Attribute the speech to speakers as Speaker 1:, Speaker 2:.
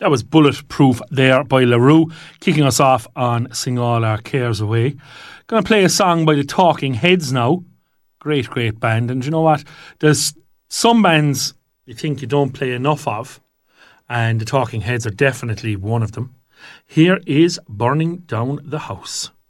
Speaker 1: That was Bulletproof there by La Rue, kicking us off on Sing All Our Cares Away. Going to play a song by the Talking Heads now. Great, great band. And you know what? There's some bands you think you don't play enough of, and the Talking Heads are definitely one of them. Here is Burning Down the House.